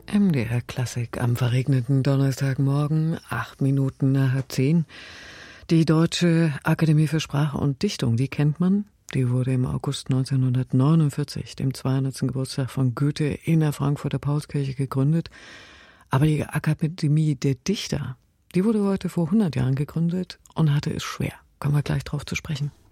MDR Klassik am verregneten Donnerstagmorgen, 8 Minuten nach 10. Die Deutsche Akademie für Sprache und Dichtung, die kennt man. Die wurde im August 1949, dem 200. Geburtstag von Goethe, in der Frankfurter Paulskirche gegründet. Aber die Akademie der Dichter, die wurde heute vor 100 Jahren gegründet und hatte es schwer. Kommen wir gleich drauf zu sprechen.